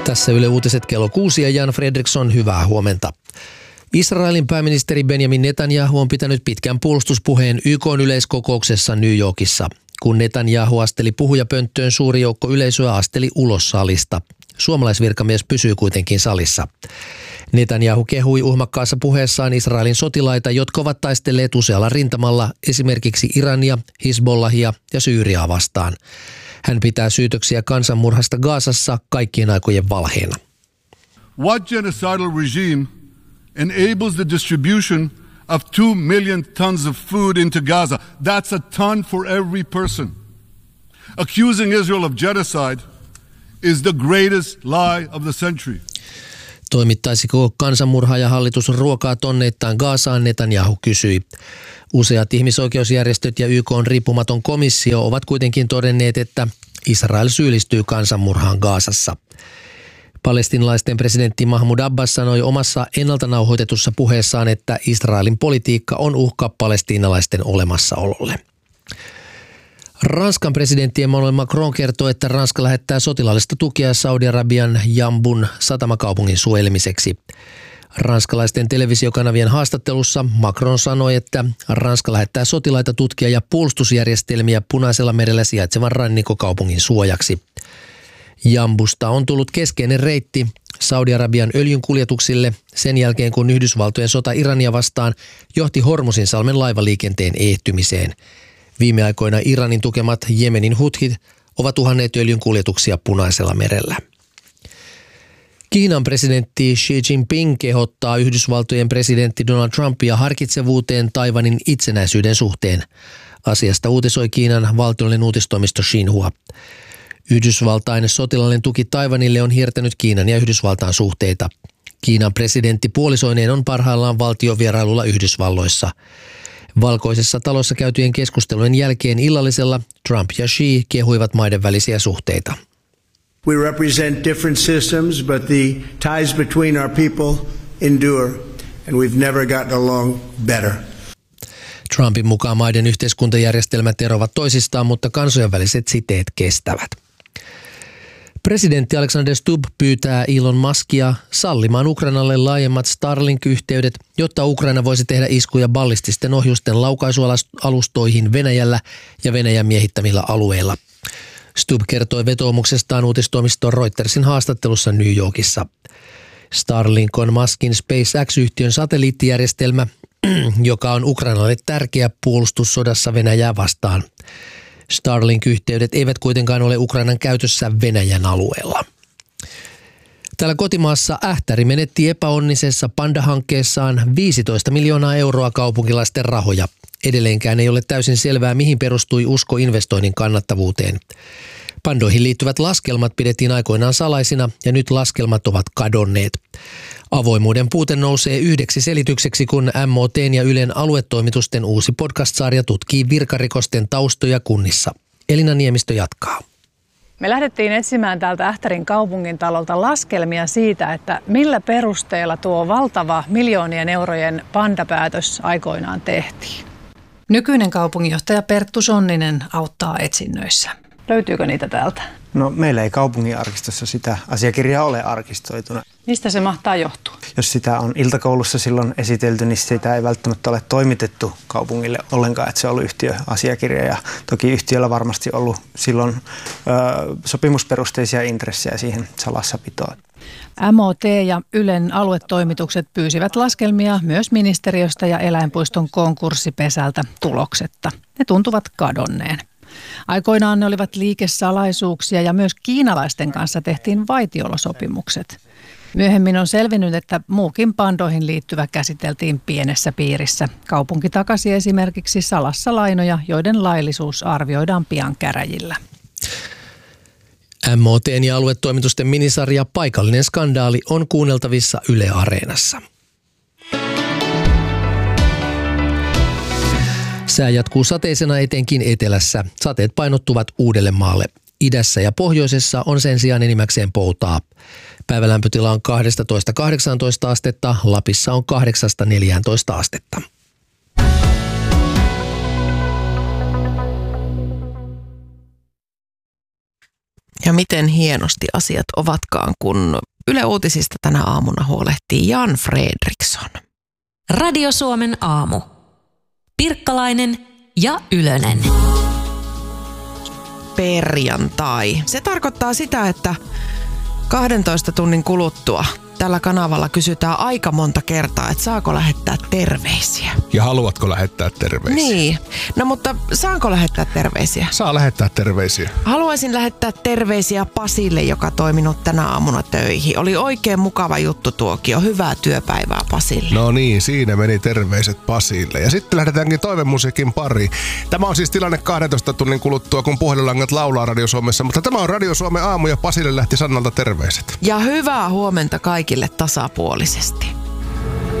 Tässä Yle Uutiset kello 6 ja Jan Fredriksson, hyvää huomenta. Israelin pääministeri Benjamin Netanyahu on pitänyt pitkän puolustuspuheen YK:n yleiskokouksessa New Yorkissa. Kun Netanyahu asteli puhujapönttöön, suuri joukko yleisöä asteli ulos salista. Suomalaisvirkamies pysyy kuitenkin salissa. Netanyahu kehui uhmakkaassa puheessaan Israelin sotilaita, jotka ovat taistelleet usealla rintamalla, esimerkiksi Irania, Hizbollahia ja Syyriaa vastaan. Hän pitää syytöksiä kansanmurhasta Gazassa kaikkien aikojen valheena. What genocidal regime enables the distribution of 2 million tons of food into Gaza? That's a ton for every person. Accusing Israel of genocide is the greatest lie of the century. Toimittaisiko kansanmurhaajahallitus ruokaa tonneittain Gazaan, Netanyahu kysyi. Useat ihmisoikeusjärjestöt ja YK:n riippumaton komissio ovat kuitenkin todenneet, että Israel syyllistyy kansanmurhaan Gazassa. Palestiinalaisten presidentti Mahmoud Abbas sanoi omassa ennalta nauhoitetussa puheessaan, että Israelin politiikka on uhka palestiinalaisten olemassaololle. Ranskan presidentti Emmanuel Macron kertoo, että Ranska lähettää sotilaallista tukea Saudi-Arabian Jambun satamakaupungin suojelemiseksi. Ranskalaisten televisiokanavien haastattelussa Macron sanoi, että Ranska lähettää sotilaita, tutkia ja puolustusjärjestelmiä Punaisella merellä sijaitsevan rannikkokaupungin suojaksi. Jambusta on tullut keskeinen reitti Saudi-Arabian öljynkuljetuksille sen jälkeen, kun Yhdysvaltojen sota Irania vastaan johti Hormuzinsalmen laivaliikenteen ehtymiseen. Viime aikoina Iranin tukemat Jemenin huthit ovat uhanneet öljynkuljetuksia Punaisella merellä. Kiinan presidentti Xi Jinping kehottaa Yhdysvaltojen presidentti Donald Trumpia harkitsevuuteen Taiwanin itsenäisyyden suhteen. Asiasta uutisoi Kiinan valtiollinen uutistoimisto Xinhua. Yhdysvaltain sotilaallinen tuki Taiwanille on hiertänyt Kiinan ja Yhdysvaltain suhteita. Kiinan presidentti puolisoineen on parhaillaan valtiovierailulla Yhdysvalloissa. Valkoisessa talossa käytyjen keskustelujen jälkeen illallisella Trump ja Xi kehuivat maiden välisiä suhteita. We represent different systems, but the ties between our people endure, and we've never gotten along better. Trumpin mukaan maiden yhteiskuntajärjestelmät eroavat toisistaan, mutta kansojen väliset siteet kestävät. Presidentti Alexander Stubb pyytää Elon Muskia sallimaan Ukrainalle laajemmat Starlink-yhteydet, jotta Ukraina voisi tehdä iskuja ballististen ohjusten laukaisualustoihin Venäjällä ja Venäjän miehittämillä alueilla. Stubb kertoi vetoomuksestaan uutistoimisto Reutersin haastattelussa New Yorkissa. Starlink on Muskin SpaceX-yhtiön satelliittijärjestelmä, joka on Ukrainalle tärkeä puolustussodassa Venäjää vastaan. Starlink-yhteydet eivät kuitenkaan ole Ukrainan käytössä Venäjän alueella. Täällä kotimaassa Ähtäri menetti epäonnisessa Panda-hankkeessaan 15 miljoonaa euroa kaupunkilaisten rahoja. Edelleenkään ei ole täysin selvää, mihin perustui usko investoinnin kannattavuuteen. Pandoihin liittyvät laskelmat pidettiin aikoinaan salaisina ja nyt laskelmat ovat kadonneet. Avoimuuden puute nousee yhdeksi selitykseksi, kun MOT:n ja Ylen aluetoimitusten uusi podcast-sarja tutkii virkarikosten taustoja kunnissa. Elina Niemistö jatkaa. Me lähdettiin etsimään täältä Ähtärin kaupungintalolta laskelmia siitä, että millä perusteella tuo valtava miljoonien eurojen pandapäätös aikoinaan tehtiin. Nykyinen kaupunginjohtaja Perttu Sonninen auttaa etsinnöissä. Löytyykö niitä täältä? No meillä ei kaupunginarkistossa sitä asiakirjaa ole arkistoituna. Mistä se mahtaa johtua? Jos sitä on iltakoulussa silloin esitelty, niin sitä ei välttämättä ole toimitettu kaupungille ollenkaan, että se on ollut yhtiöasiakirja. Ja toki yhtiöllä varmasti ollut silloin sopimusperusteisia intressejä siihen salassapitoon. MOT ja Ylen aluetoimitukset pyysivät laskelmia myös ministeriöstä ja eläinpuiston konkurssipesältä tuloksetta. Ne tuntuvat kadonneen. Aikoinaan ne olivat liikesalaisuuksia ja myös kiinalaisten kanssa tehtiin vaitiolosopimukset. Myöhemmin on selvinnyt, että muukin pandoihin liittyvä käsiteltiin pienessä piirissä. Kaupunki takasi esimerkiksi salassa lainoja, joiden laillisuus arvioidaan pian käräjillä. MOT:n ja aluetoimitusten minisarja Paikallinen skandaali on kuunneltavissa Yle Areenassa. Sää jatkuu sateisena etenkin etelässä. Sateet painottuvat Uudellemaalle. Idässä ja pohjoisessa on sen sijaan enimmäkseen poutaa. Päivälämpötila on 12–18 astetta, Lapissa on 8–14 astetta. Ja miten hienosti asiat ovatkaan, kun Yle Uutisista tänä aamuna huolehtii Jan Fredriksson. Radio Suomen aamu. Pirkkalainen ja Ylönen. Perjantai. Se tarkoittaa sitä, että 12 tunnin kuluttua tällä kanavalla kysytään aika monta kertaa, että saako lähettää terveisiä. Ja haluatko lähettää terveisiä? Niin. No mutta saanko lähettää terveisiä? Saa lähettää terveisiä. Haluaisin lähettää terveisiä Pasille, joka toiminut tänä aamuna töihin. Oli oikein mukava juttu tuokio. Hyvää työpäivää Pasille. No niin, siinä meni terveiset Pasille. Ja sitten lähdetäänkin toivemusiikin pariin. Tämä on siis tilanne 12 tunnin kuluttua, kun puhelinlangat laulaa Radio Suomessa. Mutta tämä on Radio Suomen aamu ja Pasille lähti Sannalta terveiset. Ja hyvää huomenta kaikille tasapuolisesti.